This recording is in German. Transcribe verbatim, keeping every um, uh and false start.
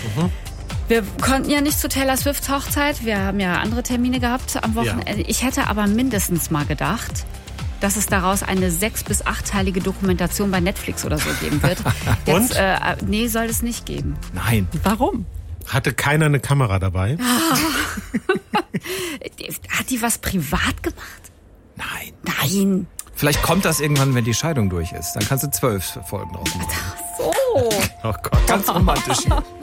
Mhm. Wir konnten ja nicht zu Taylor Swifts Hochzeit. Wir haben ja andere Termine gehabt am Wochenende. Ja. Ich hätte aber mindestens mal gedacht, dass es daraus eine sechs- bis achtteilige Dokumentation bei Netflix oder so geben wird. Jetzt, Und? Äh, nee, soll es nicht geben. Nein. Warum? Hatte keiner eine Kamera dabei? Hat die was privat gemacht? Nein. Nein. Vielleicht kommt das irgendwann, wenn die Scheidung durch ist. Dann kannst du zwölf Folgen draus machen. Ach so. Oh Gott. Ganz romantisch hier.